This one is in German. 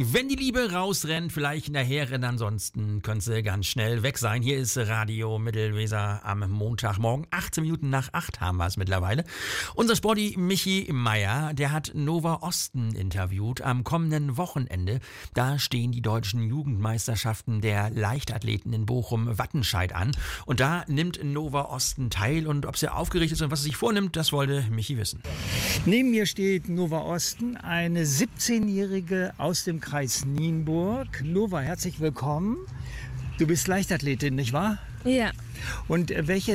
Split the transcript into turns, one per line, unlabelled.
Wenn die Liebe rausrennt, vielleicht hinterherrennen, ansonsten könnte sie ganz schnell weg sein. Hier ist Radio Mittelweser am Montagmorgen. 18 Minuten nach 8 haben wir es mittlerweile. Unser Sporty Michi Meier, der hat Nova Osten interviewt am kommenden Wochenende. Da stehen die deutschen Jugendmeisterschaften der Leichtathleten in Bochum-Wattenscheid an. Und da nimmt Nova Osten teil. Und ob sie aufgeregt ist und was sie sich vornimmt, das wollte Michi wissen.
Neben mir steht Nova Osten, eine 17-Jährige aus dem Kreis Nienburg. Nova, herzlich willkommen. Du bist Leichtathletin, nicht wahr?
Ja.
Und welche